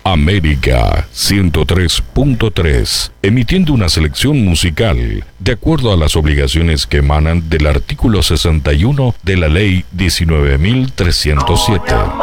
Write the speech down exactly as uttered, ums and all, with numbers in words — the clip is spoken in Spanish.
América ciento tres punto tres, emitiendo una selección musical de acuerdo a las obligaciones que emanan del artículo sesenta y uno de la Ley diecinueve mil trescientos siete.